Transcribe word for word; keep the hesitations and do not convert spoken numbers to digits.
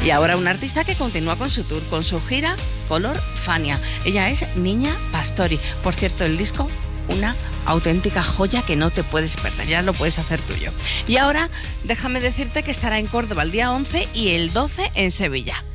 Y ahora una artista que continúa con su tour, con su gira Color Fania. Ella es Niña Pastori. Por cierto, el disco, una auténtica joya que no te puedes perder, ya lo puedes hacer tuyo. Y ahora déjame decirte que estará en Córdoba el día once y el doce en Sevilla.